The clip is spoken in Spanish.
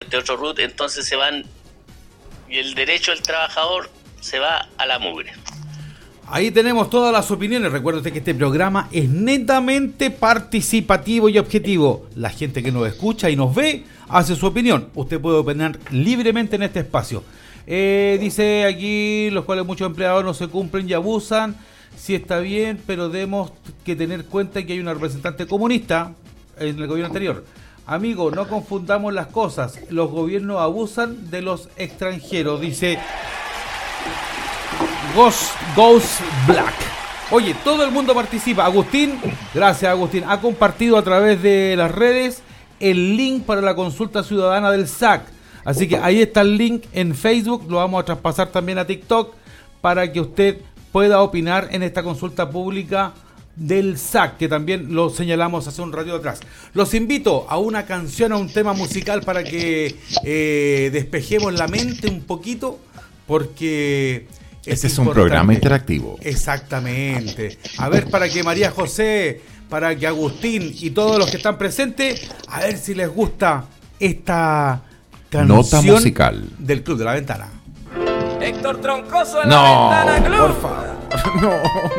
este otro RUT, entonces se van y el derecho del trabajador se va a la mugre. Ahí tenemos todas las opiniones. Recuérdate que este programa es netamente participativo y objetivo. La gente que nos escucha y nos ve hace su opinión. Usted puede opinar libremente en este espacio. Dice aquí, los cuales muchos empleadores no se cumplen y abusan. Sí está bien, pero tenemos que tener cuenta que hay una representante comunista en el gobierno anterior. Amigo, no confundamos las cosas. Los gobiernos abusan de los extranjeros, dice Ghost Black. Oye, todo el mundo participa. Agustín, gracias Agustín, ha compartido a través de las redes el link para la consulta ciudadana del SAC. Así que ahí está el link en Facebook, lo vamos a traspasar también a TikTok para que usted pueda opinar en esta consulta pública del SAC, que también lo señalamos hace un ratito atrás. Los invito a una canción, a un tema musical para que despejemos la mente un poquito, porque este es un programa interactivo. Exactamente. A ver, para que María José, para que Agustín y todos los que están presentes, a ver si les gusta esta canción nota musical del Club de la Ventana. Héctor Troncoso en la Ventana Club. Por favor. No.